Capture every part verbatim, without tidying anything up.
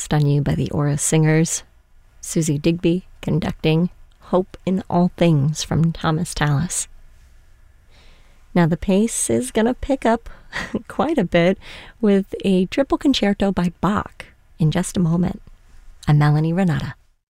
Lost on You by the Aura Singers. Susie Digby conducting Hope in All Things from Thomas Tallis. Now the pace is going to pick up quite a bit with a triple concerto by Bach in just a moment. I'm Melanie Renata.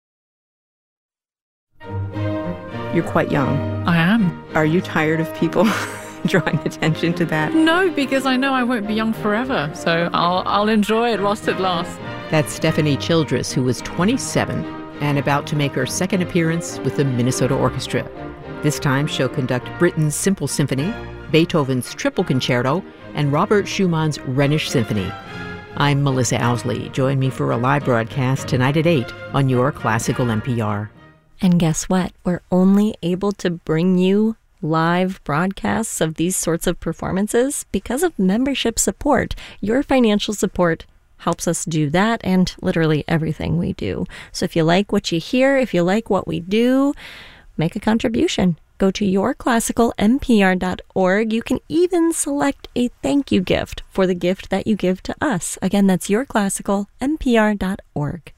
You're quite young. I am. Are you tired of people drawing attention to that? No, because I know I won't be young forever, so I'll I'll enjoy it whilst it lasts. That's Stephanie Childress, who was twenty-seven and about to make her second appearance with the Minnesota Orchestra. This time she'll conduct Britten's Simple Symphony, Beethoven's Triple Concerto, and Robert Schumann's Rhenish Symphony. I'm Melissa Owsley. Join me for a live broadcast tonight at eight on your Classical N P R. And guess what? We're only able to bring you live broadcasts of these sorts of performances because of membership support. Your financial support helps us do that and literally everything we do. So if you like what you hear, if you like what we do, make a contribution. Go to your classical N P R dot org. You can even select a thank you gift for the gift that you give to us. Again, that's your classical N P R dot org.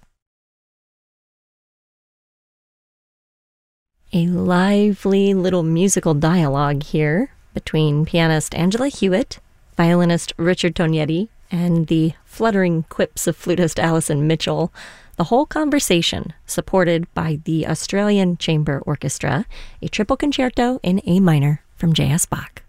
A lively little musical dialogue here between pianist Angela Hewitt, violinist Richard Tognetti, and the fluttering quips of flutist Alison Mitchell. The whole conversation supported by the Australian Chamber Orchestra, a triple concerto in A minor from J S Bach.